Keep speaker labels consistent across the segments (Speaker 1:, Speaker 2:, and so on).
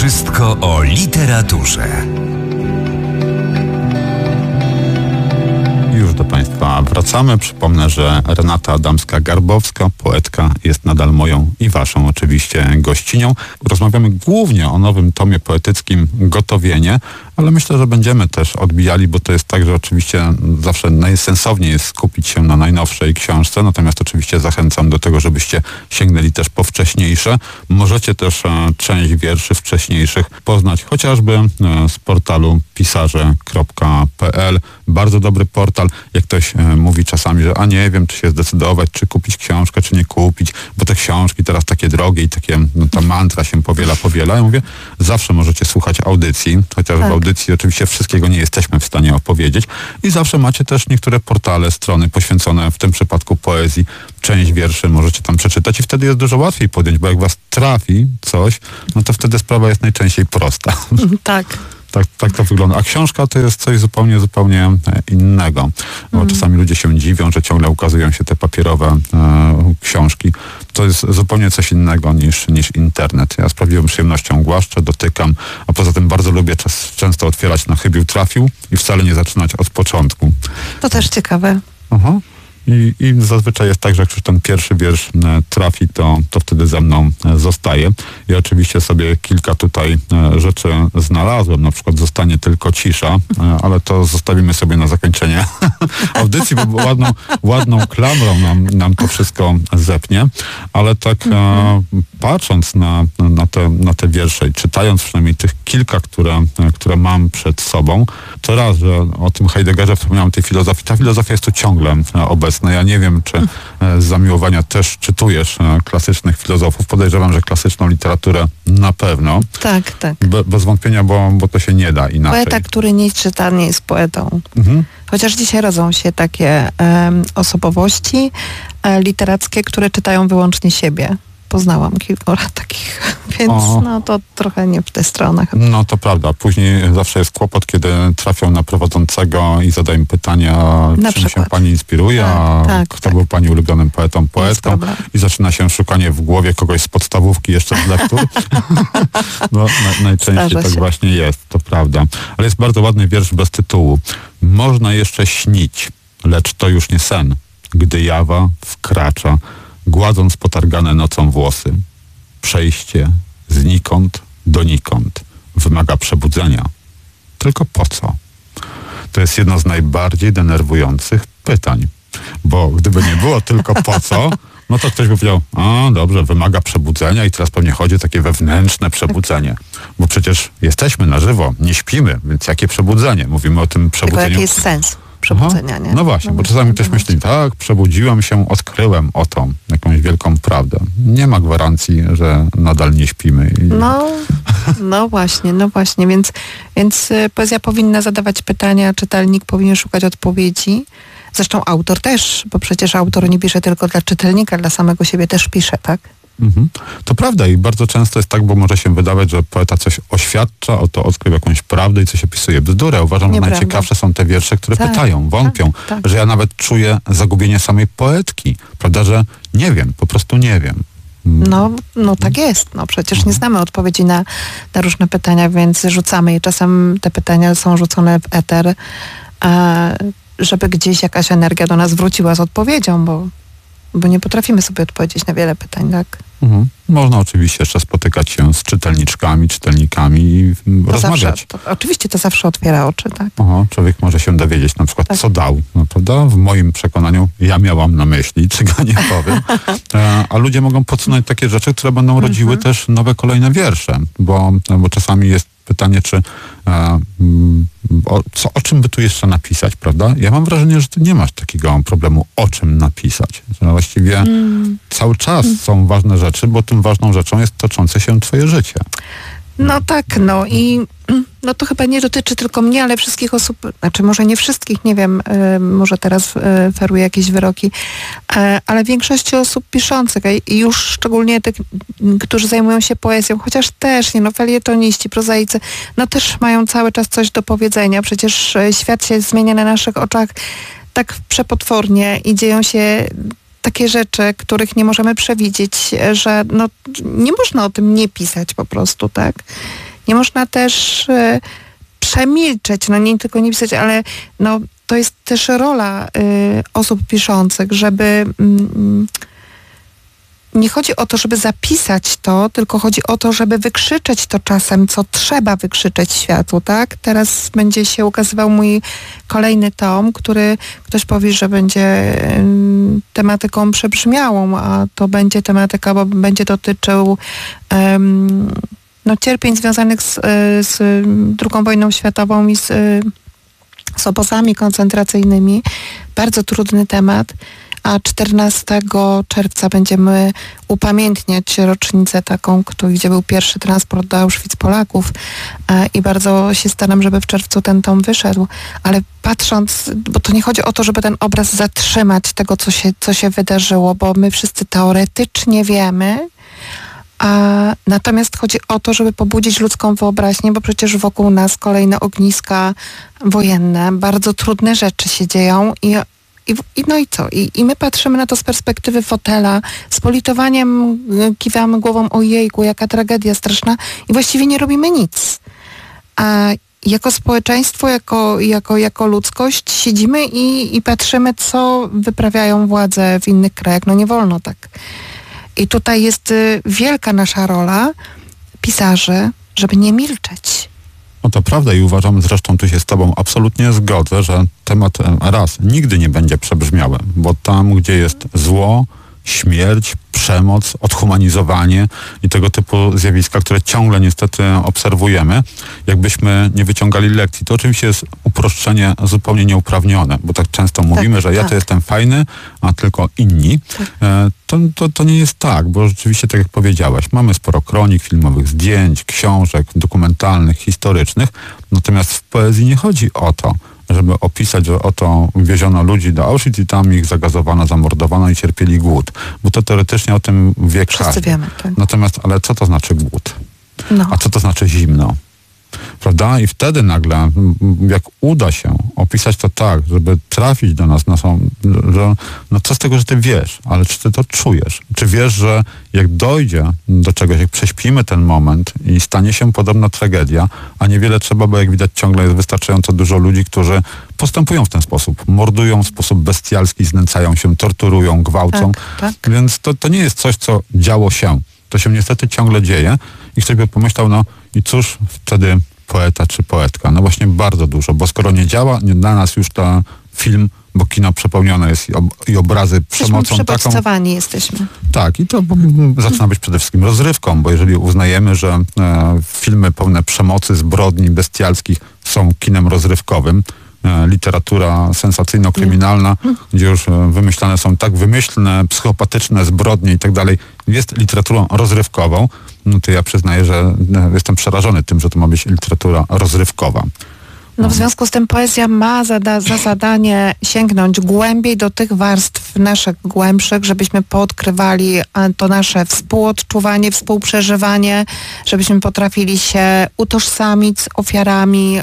Speaker 1: Wszystko o literaturze.
Speaker 2: Już do Państwa wracamy. Przypomnę, że Renata Adamska-Garbowska, poetka, jest nadal moją i Waszą oczywiście gościnią. Rozmawiamy głównie o nowym tomie poetyckim Gotowienie, ale myślę, że będziemy też odbijali, bo to jest tak, że oczywiście zawsze najsensowniej jest skupić się na najnowszej książce, natomiast oczywiście zachęcam do tego, żebyście sięgnęli też po wcześniejsze. Możecie też część wierszy wcześniejszych poznać chociażby z portalu pisarze.pl. Bardzo dobry portal. Jak ktoś mówi czasami, że nie wiem, czy się zdecydować, czy kupić książkę, czy nie kupić, bo te książki teraz takie drogie i takie, ta mantra się powiela. Ja mówię, zawsze możecie słuchać audycji, chociaż w audycji oczywiście wszystkiego nie jesteśmy w stanie opowiedzieć i zawsze macie też niektóre portale, strony poświęcone w tym przypadku poezji. Część wierszy możecie tam przeczytać i wtedy jest dużo łatwiej podjąć, bo jak was trafi coś, no to wtedy sprawa jest najczęściej prosta.
Speaker 3: Tak.
Speaker 2: Tak to wygląda. A książka to jest coś zupełnie innego. Bo czasami ludzie się dziwią, że ciągle ukazują się te papierowe książki. To jest zupełnie coś innego niż internet. Ja z prawdziwą przyjemnością głaszczę, dotykam, a poza tym bardzo lubię często otwierać na chybił trafił i wcale nie zaczynać od początku.
Speaker 3: To też ciekawe.
Speaker 2: Aha. I zazwyczaj jest tak, że jak już ten pierwszy wiersz trafi, to wtedy ze mną zostaje. Ja oczywiście sobie kilka tutaj rzeczy znalazłem, na przykład Zostanie tylko cisza, ale to zostawimy sobie na zakończenie audycji, bo ładną klamrą nam to wszystko zepnie, ale tak patrząc na te wiersze i czytając przynajmniej tych kilka, które mam przed sobą, to raz, że o tym Heideggerze wspomniałem, tej filozofii. Ta filozofia jest tu ciągle obecna. Ja nie wiem, czy z zamiłowania też czytujesz klasycznych filozofów. Podejrzewam, że klasyczną literaturę na pewno.
Speaker 3: Tak.
Speaker 2: Bez wątpienia, bo to się nie da inaczej.
Speaker 3: Poeta, który nie czyta, nie jest poetą. Chociaż dzisiaj rodzą się takie osobowości literackie, które czytają wyłącznie siebie. Poznałam kilkoro takich, więc to trochę nie w tę stronę.
Speaker 2: No to prawda. Później zawsze jest kłopot, kiedy trafią na prowadzącego i zadają pytania, czym się pani inspiruje, kto był pani ulubionym poetą, poetką i zaczyna się szukanie w głowie kogoś z podstawówki jeszcze z lektur. Najczęściej tak właśnie jest, to prawda. Ale jest bardzo ładny wiersz bez tytułu. Można jeszcze śnić, lecz to już nie sen, gdy jawa wkracza, gładząc potargane nocą włosy. Przejście znikąd donikąd wymaga przebudzenia. Tylko po co? To jest jedno z najbardziej denerwujących pytań. Bo gdyby nie było tylko po co, no to ktoś by powiedział, dobrze, wymaga przebudzenia i teraz pewnie chodzi o takie wewnętrzne przebudzenie. Bo przecież jesteśmy na żywo, nie śpimy, więc jakie przebudzenie? Mówimy o tym przebudzeniu.
Speaker 3: Tylko jaki jest sens przebudzenia, nie?
Speaker 2: No właśnie, bo czasami ktoś myśli, przebudziłem się, odkryłem jakąś wielką prawdę. Nie ma gwarancji, że nadal nie śpimy.
Speaker 3: No właśnie, więc poezja powinna zadawać pytania, czytelnik powinien szukać odpowiedzi. Zresztą autor też, bo przecież autor nie pisze tylko dla czytelnika, dla samego siebie też pisze, tak?
Speaker 2: To prawda i bardzo często jest tak, bo może się wydawać, że poeta coś oświadcza, odkrył jakąś prawdę i coś opisuje. Bzdurę. Uważam, że najciekawsze są te wiersze, które pytają, wątpią, że ja nawet czuję zagubienie samej poetki, prawda, że nie wiem, po prostu nie wiem.
Speaker 3: No tak jest. No przecież nie znamy odpowiedzi na różne pytania, więc rzucamy je. Czasem te pytania są rzucone w eter, żeby gdzieś jakaś energia do nas wróciła z odpowiedzią, bo nie potrafimy sobie odpowiedzieć na wiele pytań, tak?
Speaker 2: Można oczywiście jeszcze spotykać się z czytelniczkami, czytelnikami i rozmawiać.
Speaker 3: Oczywiście to zawsze otwiera oczy, tak?
Speaker 2: Człowiek może się dowiedzieć na przykład, co dał, prawda? W moim przekonaniu ja miałam na myśli, czego nie powiem. A ludzie mogą podsunąć takie rzeczy, które będą rodziły też nowe, kolejne wiersze, bo czasami jest pytanie, czy o czym by tu jeszcze napisać, prawda? Ja mam wrażenie, że ty nie masz takiego problemu, o czym napisać. Że właściwie cały czas są ważne rzeczy, bo tym ważną rzeczą jest toczące się twoje życie.
Speaker 3: No tak, i to chyba nie dotyczy tylko mnie, ale wszystkich osób, znaczy może nie wszystkich, nie wiem, może teraz feruję jakieś wyroki, ale większości osób piszących i już szczególnie tych, którzy zajmują się poezją, chociaż też, felietoniści, prozaicy, też mają cały czas coś do powiedzenia. Przecież świat się zmienia na naszych oczach tak przepotwornie i dzieją się takie rzeczy, których nie możemy przewidzieć, że nie można o tym nie pisać po prostu, tak? Nie można też przemilczeć, no nie tylko nie pisać, ale no to jest też rola osób piszących, żeby nie chodzi o to, żeby zapisać to, tylko chodzi o to, żeby wykrzyczeć to czasem, co trzeba wykrzyczeć światu, tak? Teraz będzie się ukazywał mój kolejny tom, który ktoś powie, że będzie tematyką przebrzmiałą, a to będzie tematyka, bo będzie dotyczył cierpień związanych z II wojną światową i z obozami koncentracyjnymi. Bardzo trudny temat. A 14 czerwca będziemy upamiętniać rocznicę taką, gdzie był pierwszy transport do Auschwitz Polaków i bardzo się staram, żeby w czerwcu ten tom wyszedł, ale patrząc, bo to nie chodzi o to, żeby ten obraz zatrzymać tego, co się wydarzyło, bo my wszyscy teoretycznie wiemy, natomiast chodzi o to, żeby pobudzić ludzką wyobraźnię, bo przecież wokół nas kolejne ogniska wojenne, bardzo trudne rzeczy się dzieją no i co? I my patrzymy na to z perspektywy fotela, z politowaniem kiwamy głową, ojejku, jaka tragedia straszna i właściwie nie robimy nic. A jako społeczeństwo, jako ludzkość siedzimy i patrzymy, co wyprawiają władze w innych krajach. No nie wolno tak. I tutaj jest wielka nasza rola pisarzy, żeby nie milczeć.
Speaker 2: No to prawda i uważam, zresztą tu się z tobą absolutnie zgodzę, że temat nigdy nie będzie przebrzmiały, bo tam, gdzie jest zło, śmierć, przemoc, odhumanizowanie i tego typu zjawiska, które ciągle niestety obserwujemy, jakbyśmy nie wyciągali lekcji. To oczywiście jest uproszczenie zupełnie nieuprawnione, bo tak często mówimy, że ja to jestem fajny, a tylko inni. To nie jest tak, bo rzeczywiście, tak jak powiedziałaś, mamy sporo kronik filmowych, zdjęć, książek dokumentalnych, historycznych, natomiast w poezji nie chodzi o to, żeby opisać, że oto wieziono ludzi do Auschwitz i tam ich zagazowano, zamordowano i cierpieli głód. Bo to teoretycznie o tym wie każdy.
Speaker 3: Wszyscy wiemy, tak.
Speaker 2: Natomiast, ale co to znaczy głód?
Speaker 3: No.
Speaker 2: A co to znaczy zimno? Prawda? I wtedy nagle, jak uda się opisać to tak, żeby trafić do nas, że no co z tego, że ty wiesz, ale czy ty to czujesz? Czy wiesz, że jak dojdzie do czegoś, jak prześpimy ten moment i stanie się podobna tragedia, a niewiele trzeba, bo jak widać ciągle jest wystarczająco dużo ludzi, którzy postępują w ten sposób, mordują w sposób bestialski, znęcają się, torturują, gwałcą.
Speaker 3: Tak.
Speaker 2: Więc to nie jest coś, co działo się. To się niestety ciągle dzieje i ktoś by pomyślał, no i cóż wtedy poeta czy poetka? No właśnie bardzo dużo, bo skoro nie działa, nie dla nas już to film, bo kino przepełnione jest i obrazy przemocą taką.
Speaker 3: Jesteśmy.
Speaker 2: Tak, i to zaczyna być przede wszystkim rozrywką, bo jeżeli uznajemy, że filmy pełne przemocy, zbrodni bestialskich są kinem rozrywkowym, literatura sensacyjno-kryminalna, gdzie już wymyślane są tak wymyślne, psychopatyczne zbrodnie i tak dalej, jest literaturą rozrywkową, no to ja przyznaję, że jestem przerażony tym, że to ma być literatura rozrywkowa.
Speaker 3: No w związku z tym poezja ma za zadanie sięgnąć głębiej do tych warstw naszych głębszych, żebyśmy poodkrywali to nasze współodczuwanie, współprzeżywanie, żebyśmy potrafili się utożsamić z ofiarami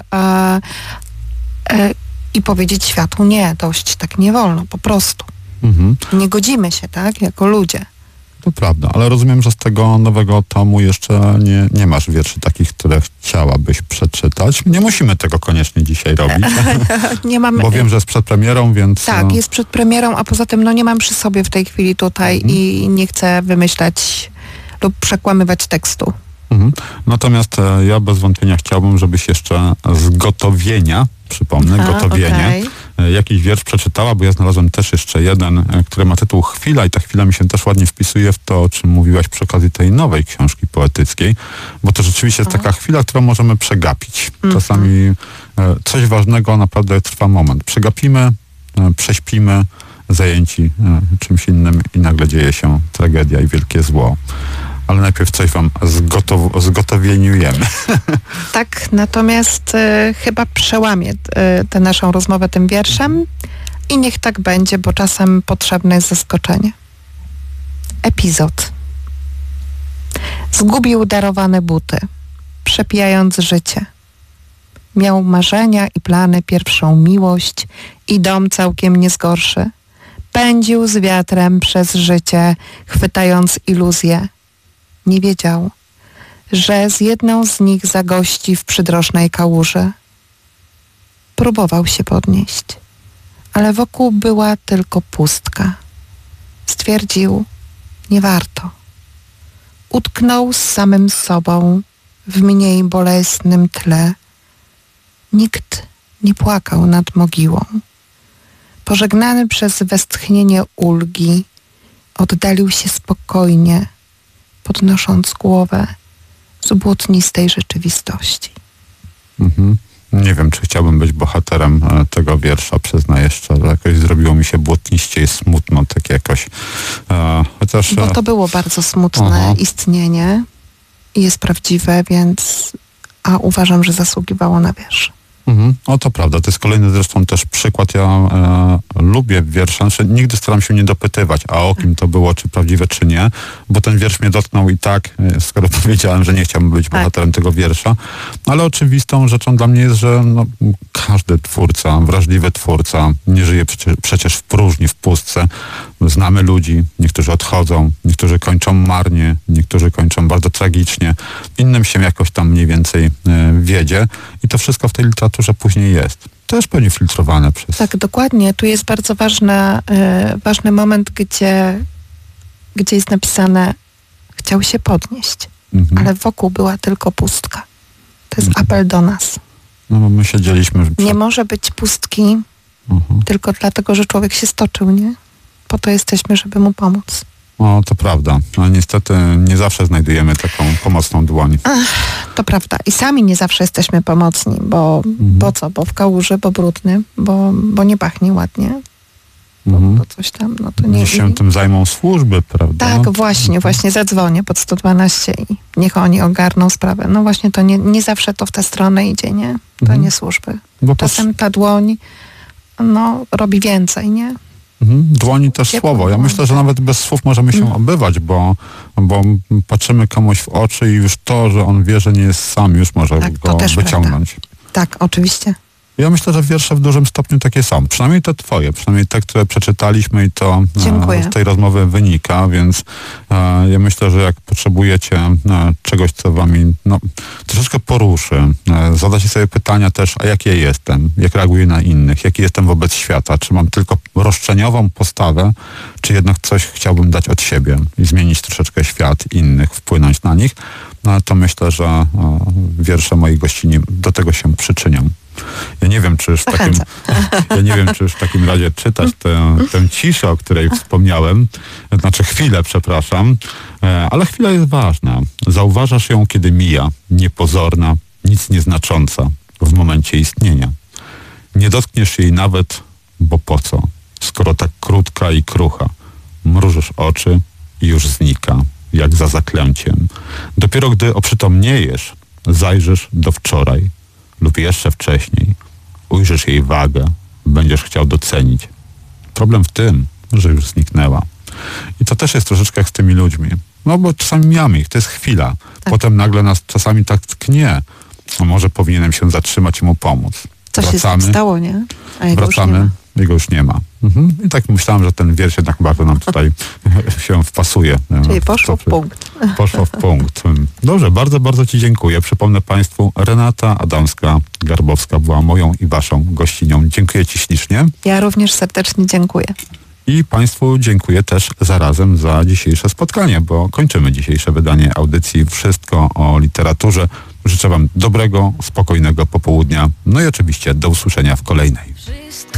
Speaker 3: i powiedzieć światu nie, dość, tak nie wolno, po prostu. Nie godzimy się, tak, jako ludzie.
Speaker 2: To prawda, ale rozumiem, że z tego nowego tomu jeszcze nie masz wierszy takich, które chciałabyś przeczytać. Nie musimy tego koniecznie dzisiaj robić,
Speaker 3: nie mam,
Speaker 2: bo wiem, że jest przed premierą, więc...
Speaker 3: Tak, jest przed premierą, a poza tym nie mam przy sobie w tej chwili tutaj i nie chcę wymyślać lub przekłamywać tekstu.
Speaker 2: Natomiast ja bez wątpienia chciałbym, żebyś jeszcze z gotowienia, przypomnę, gotowienie, jakiś wiersz przeczytała, bo ja znalazłem też jeszcze jeden, który ma tytuł Chwila i ta chwila mi się też ładnie wpisuje w to, o czym mówiłaś przy okazji tej nowej książki poetyckiej, bo to rzeczywiście jest taka chwila, którą możemy przegapić. Czasami coś ważnego naprawdę trwa moment. Przegapimy, prześpimy, zajęci czymś innym i nagle dzieje się tragedia i wielkie zło. Ale najpierw coś wam zgotowieniujemy.
Speaker 3: Tak, natomiast chyba przełamię tę naszą rozmowę tym wierszem i niech tak będzie, bo czasem potrzebne jest zaskoczenie. Epizod. Zgubił darowane buty, przepijając życie. Miał marzenia i plany, pierwszą miłość i dom całkiem nie zgorszy. Pędził z wiatrem przez życie, chwytając iluzje. Nie wiedział, że z jedną z nich zagości w przydrożnej kałuży. Próbował się podnieść, ale wokół była tylko pustka. Stwierdził, nie warto. Utknął z samym sobą w mniej bolesnym tle. Nikt nie płakał nad mogiłą. Pożegnany przez westchnienie ulgi, oddalił się spokojnie, podnosząc głowę z błotnistej rzeczywistości.
Speaker 2: Nie wiem, czy chciałbym być bohaterem tego wiersza, przyznaję szczerze. Jakoś zrobiło mi się błotniście i smutno, tak jakoś. Chociaż...
Speaker 3: Bo to było bardzo smutne istnienie i jest prawdziwe, więc uważam, że zasługiwało na wiersz.
Speaker 2: O, to prawda. To jest kolejny zresztą też przykład. Ja lubię wiersze. Znaczy, nigdy staram się nie dopytywać, a o kim to było, czy prawdziwe, czy nie, bo ten wiersz mnie dotknął i tak, skoro powiedziałem, że nie chciałbym być bohaterem tego wiersza. Ale oczywistą rzeczą dla mnie jest, że każdy twórca, wrażliwy twórca nie żyje przecież w próżni, w pustce. Znamy ludzi, niektórzy odchodzą, niektórzy kończą marnie, niektórzy kończą bardzo tragicznie, innym się jakoś tam mniej więcej wiedzie i to wszystko w tej literaturze później jest. Też pewnie filtrowane przez...
Speaker 3: Tak, dokładnie. Tu jest bardzo ważny moment, gdzie jest napisane chciał się podnieść, ale wokół była tylko pustka. To jest apel do nas.
Speaker 2: No bo my siedzieliśmy...
Speaker 3: Nie może być pustki tylko dlatego, że człowiek się stoczył, nie? Po to jesteśmy, żeby mu pomóc.
Speaker 2: O, to prawda. No niestety nie zawsze znajdujemy taką pomocną dłoń.
Speaker 3: To prawda. I sami nie zawsze jesteśmy pomocni, bo co? Bo w kałuży, bo brudny, bo nie pachnie ładnie, bo coś tam, no to nie...
Speaker 2: Gdzieś się tym zajmą służby, prawda?
Speaker 3: Tak, właśnie zadzwonię pod 112 i niech oni ogarną sprawę. No właśnie to nie zawsze to w tę stronę idzie, nie? To nie służby.
Speaker 2: Bo
Speaker 3: czasem ta dłoń, robi więcej, nie?
Speaker 2: Dłoni też słowo. Ja myślę, że nawet bez słów możemy się obywać, bo patrzymy komuś w oczy i już to, że on wie, że nie jest sam, już może go wyciągnąć.
Speaker 3: Prawda. Tak, oczywiście.
Speaker 2: Ja myślę, że wiersze w dużym stopniu takie są. Przynajmniej te twoje, przynajmniej te, które przeczytaliśmy i to z tej rozmowy wynika, więc ja myślę, że jak potrzebujecie czegoś, co wami troszeczkę poruszy, zadacie sobie pytania też, a jak ja jestem, jak reaguję na innych, jaki jestem wobec świata, czy mam tylko roszczeniową postawę, czy jednak coś chciałbym dać od siebie i zmienić troszeczkę świat innych, wpłynąć na nich, to myślę, że wiersze moich gościni do tego się przyczynią. Ja nie wiem, czy już w takim razie czytać tę ciszę, o której wspomniałem, znaczy chwilę, przepraszam, ale chwila jest ważna. Zauważasz ją, kiedy mija, niepozorna, nic nieznacząca w momencie istnienia. Nie dotkniesz jej nawet, bo po co, skoro tak krótka i krucha. Mrużysz oczy i już znika, jak za zaklęciem. Dopiero gdy oprzytomniejesz, zajrzysz do wczoraj lub jeszcze wcześniej. Ujrzysz jej wagę, będziesz chciał docenić. Problem w tym, że już zniknęła. I to też jest troszeczkę jak z tymi ludźmi. No bo czasami mijamy ich, to jest chwila. Tak. Potem nagle nas czasami tak tknie. No może powinienem się zatrzymać i mu pomóc.
Speaker 3: Coś się stało, nie? A jego
Speaker 2: wracamy, jego już nie ma. I tak myślałem, że ten wiersz jednak bardzo nam tutaj się wpasuje.
Speaker 3: Czyli poszło w punkt.
Speaker 2: Poszło w punkt. Dobrze, bardzo, bardzo ci dziękuję. Przypomnę Państwu, Renata Adamska-Garbowska była moją i waszą gościnią. Dziękuję ci ślicznie.
Speaker 3: Ja również serdecznie dziękuję.
Speaker 2: I Państwu dziękuję też zarazem za dzisiejsze spotkanie, bo kończymy dzisiejsze wydanie audycji Wszystko o literaturze. Życzę wam dobrego, spokojnego popołudnia. No i oczywiście do usłyszenia w kolejnej.